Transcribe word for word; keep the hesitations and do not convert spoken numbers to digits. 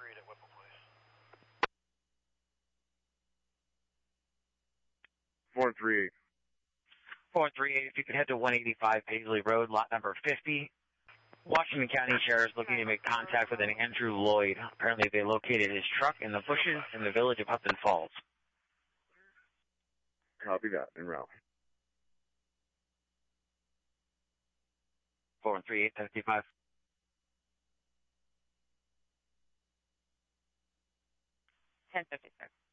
three eight at Whipple, please. four three eight. four three eight, if you could head to one eighty-five Paisley Road, lot number fifty. Washington County Sheriff's looking to make contact with an Andrew Lloyd. Apparently they located his truck in the bushes in the village of Upton Falls. Copy that, en route. four three eight, ten fifty-five. ten fifty-six.